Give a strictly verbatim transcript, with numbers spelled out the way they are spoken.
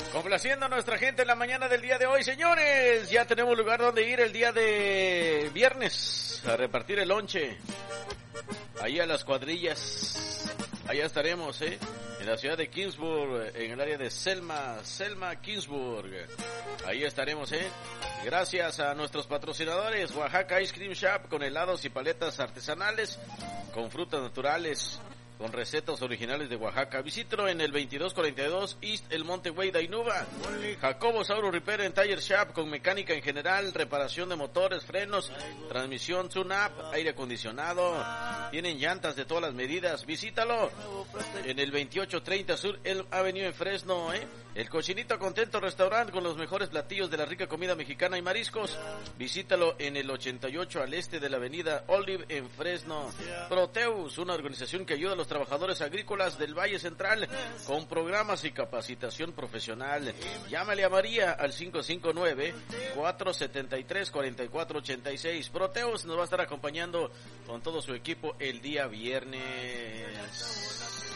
Complaciendo a nuestra gente en la mañana del día de hoy, señores. Ya tenemos lugar donde ir el día de viernes a repartir el lonche. Ahí a las cuadrillas. Allá estaremos, ¿eh? En la ciudad de Kingsburg, en el área de Selma, Selma, Kingsburg. Ahí estaremos, ¿eh? Gracias a nuestros patrocinadores, Oaxaca Ice Cream Shop, con helados y paletas artesanales, con frutas naturales, con recetas originales de Oaxaca. Visítalo en el veintidós cuarenta y dos East El Monte Way de Ainuba. Jacobo Sauro Repair and Tire Shop, con mecánica en general, reparación de motores, frenos, transmisión, tune-up, aire acondicionado. Tienen llantas de todas las medidas. Visítalo en el veintiocho treinta Sur El Avenue en Fresno, ¿eh? El Cochinito Contento Restaurant, con los mejores platillos de la rica comida mexicana y mariscos. Visítalo en el ochenta y ocho al este de la avenida Olive en Fresno. Proteus, una organización que ayuda a los trabajadores agrícolas del Valle Central con programas y capacitación profesional. Llámale a María al cinco cinco nueve, cuatro siete tres, cuatro cuatro ocho seis. Proteus nos va a estar acompañando con todo su equipo el día viernes.